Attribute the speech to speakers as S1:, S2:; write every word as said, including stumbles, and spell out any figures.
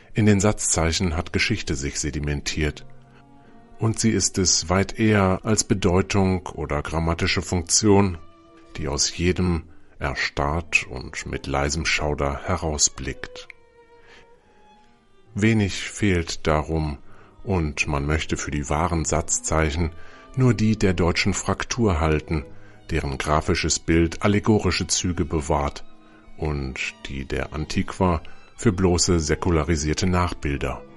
S1: In den Satzzeichen hat Geschichte sich sedimentiert. Und sie ist es weit eher als Bedeutung oder grammatische Funktion, die aus jedem erstarrt und mit leisem Schauder herausblickt. Wenig fehlt darum, und man möchte für die wahren Satzzeichen nur die der deutschen Fraktur halten, deren grafisches Bild allegorische Züge bewahrt und die der Antiqua für bloße säkularisierte Nachbilder.